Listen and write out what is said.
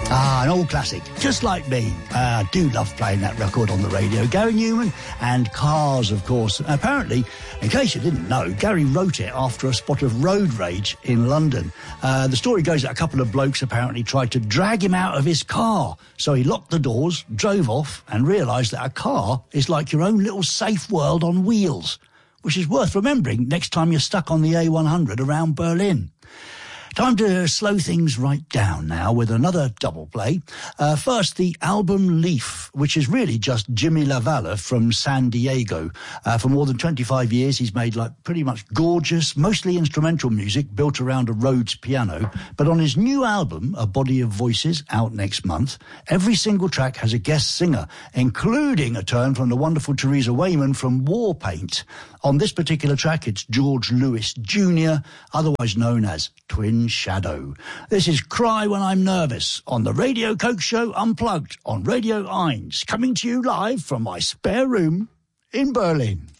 An old classic, just like me. I do love playing that record on the radio. Gary Newman and Cars, of course. Apparently, in case you didn't know, Gary wrote it after a spot of road rage in London. The story goes that a couple of blokes apparently tried to drag him out of his car. So he locked the doors, drove off, and realised that a car is like your own little safe world on wheels, which is worth remembering next time you're stuck on the A100 around Berlin. Time to slow things right down now with another double play. First, the album Leaf, which is really just Jimmy LaValle from San Diego. For more than 25 years, he's made pretty much gorgeous, mostly instrumental music built around a Rhodes piano. But on his new album, A Body of Voices, out next month, every single track has a guest singer, including a turn from the wonderful Teresa Wayman from Warpaint. On this particular track, it's George Lewis Jr., otherwise known as Twin Shadow. This is Cry When I'm Nervous on the Radio Coke Show Unplugged on Radio 1, coming to you live from my spare room in Berlin.